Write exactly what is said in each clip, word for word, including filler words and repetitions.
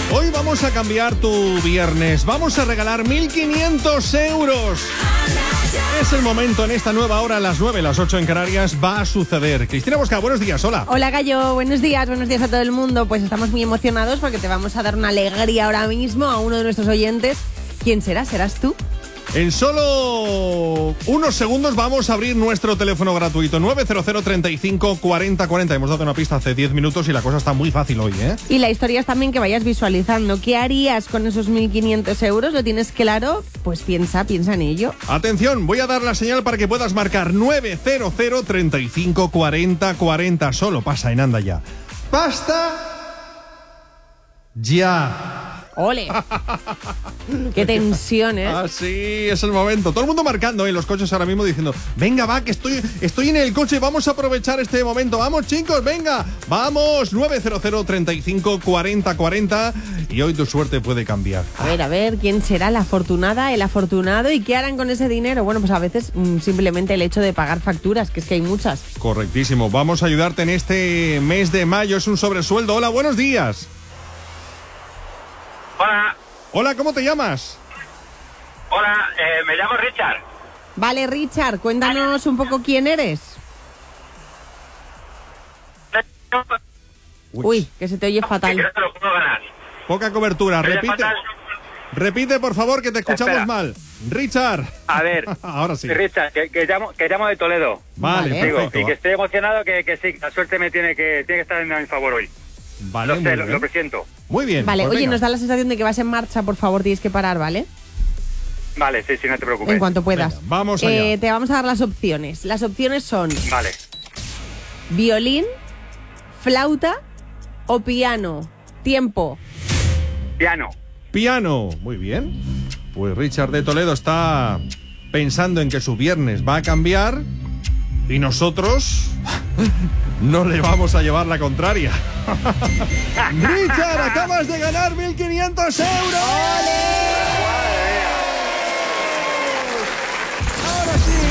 Hoy vamos a cambiar tu viernes. Vamos a regalar mil quinientos euros. Es el momento en esta nueva hora, a las nueve, las ocho en Canarias, va a suceder. Cristina Bosca, buenos días, hola. Hola, Gallo, buenos días, buenos días a todo el mundo. Pues estamos muy emocionados porque te vamos a dar una alegría ahora mismo a uno de nuestros oyentes. ¿Quién será? ¿Serás tú? En solo unos segundos vamos a abrir nuestro teléfono gratuito nueve cero cero, treinta y cinco, cuarenta, cuarenta. Hemos dado una pista hace diez minutos y la cosa está muy fácil hoy, ¿eh? Y la historia es también que vayas visualizando. ¿Qué harías con esos mil quinientos euros? ¿Lo tienes claro? Pues piensa, piensa en ello. Atención, voy a dar la señal para que puedas marcar nueve cero cero, treinta y cinco, cuarenta, cuarenta. Solo pasa en Anda Ya. ¡Basta! ¡Ya! ¡Ole! ¡Qué tensión, eh! Ah, sí, es el momento. Todo el mundo marcando en los coches ahora mismo diciendo: venga, va, que estoy, estoy en el coche, vamos a aprovechar este momento. Vamos, chicos, venga, vamos. nueve cero cero, treinta y cinco, cuarenta, cuarenta. Y hoy tu suerte puede cambiar. A ver, a ver, ¿quién será la afortunada, el afortunado? ¿Y qué harán con ese dinero? Bueno, pues a veces mmm, simplemente el hecho de pagar facturas, que es que hay muchas. Correctísimo. Vamos a ayudarte en este mes de mayo. Es un sobresueldo. Hola, buenos días. Hola. Hola, ¿cómo te llamas? Hola, eh, me llamo Richard. Vale, Richard, cuéntanos un poco quién eres. Uy, que se te oye fatal. Que creo que lo puedo ganar. Poca cobertura. ¿Se oye Repite. fatal? Repite, por favor, que te escuchamos Espera. mal. Richard. A ver, ahora sí. Richard, que, que, llamo, que llamo de Toledo. Vale, Vale. Digo, perfecto. y que estoy emocionado, que, que sí, la suerte me tiene que, tiene que estar en mi favor hoy. Vale, Lo muy sé, lo, bien. lo presiento. Muy bien. Vale, pues oye, venga. nos da la sensación de que vas en marcha, por favor, tienes que parar, ¿vale? Vale, sí, sí, no te preocupes. En cuanto puedas. Venga, vamos allá. Eh, te vamos a dar las opciones. Las opciones son Vale. violín, flauta o piano. Tiempo. Piano. Piano. Muy bien. Pues Richard de Toledo está pensando en que su viernes va a cambiar y nosotros no le vamos a llevar la contraria. Richard, acabas de ganar mil quinientos euros. Ahora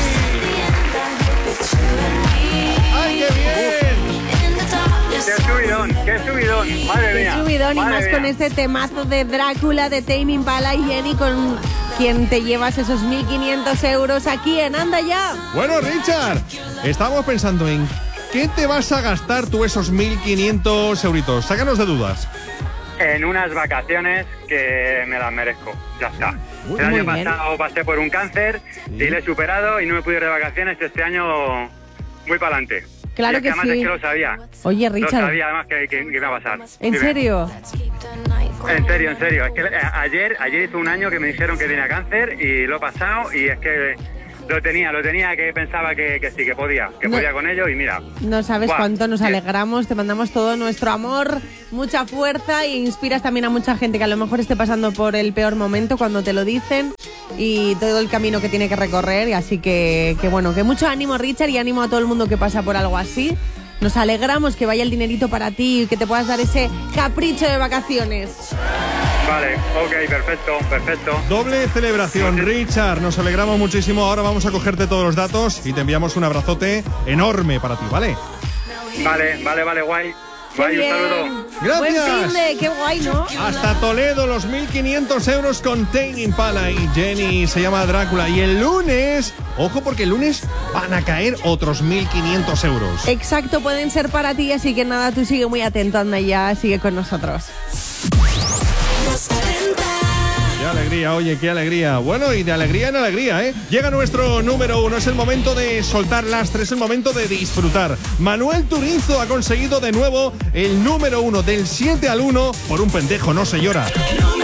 sí. ¡Ay, qué bien! ¡Qué subidón! ¡Qué subidón! ¡Madre Qué mía! subidón y madre más mía. con este temazo de Drácula de Tame Impala y Jenny, con quien te llevas esos mil quinientos euros aquí en Anda Ya. Bueno, Richard, estamos pensando en qué te vas a gastar tú esos mil quinientos euritos. Sácanos de dudas. En unas vacaciones que me las merezco. Ya está. Muy El año bien. pasado pasé por un cáncer y lo he superado y no me pude ir de vacaciones. Este año voy para adelante. Claro y es que además sí. es que lo sabía. Oye, Lo Richard, sabía además que, que, que iba a pasar. ¿en Dime. serio? En serio, en serio. Es que eh, ayer, ayer hizo un año que me dijeron que tenía cáncer y lo he pasado y es que lo tenía, lo tenía, que pensaba que, que sí, que podía, que No. podía con ello y mira. No sabes Buah, cuánto nos sí. alegramos, te mandamos todo nuestro amor, mucha fuerza e inspiras también a mucha gente que a lo mejor esté pasando por el peor momento cuando te lo dicen y todo el camino que tiene que recorrer. Y así que, que bueno, que mucho ánimo, Richard, y ánimo a todo el mundo que pasa por algo así. Nos alegramos que vaya el dinerito para ti y que te puedas dar ese capricho de vacaciones. Vale, ok, perfecto, perfecto. Doble celebración, Richard. Nos alegramos muchísimo. Ahora vamos a cogerte todos los datos y te enviamos un abrazote enorme para ti, ¿vale? Vale, vale, vale, guay. ¡Qué Guay, un bien! saludo. Gracias. Buen fin de, qué guay, ¿no? Hasta Toledo, los mil quinientos euros con Tame Impala y Jenny. Se llama Drácula. Y el lunes, ojo, porque el lunes van a caer otros mil quinientos euros. Exacto, pueden ser para ti, así que nada, tú sigue muy atento, anda ya, sigue con nosotros. Qué alegría, oye, qué alegría. Bueno, y de alegría en alegría, ¿eh? Llega nuestro número uno. Es el momento de soltar lastre, es el momento de disfrutar. Manuel Turizo ha conseguido de nuevo el número uno, del siete al uno. Por un pendejo no se llora.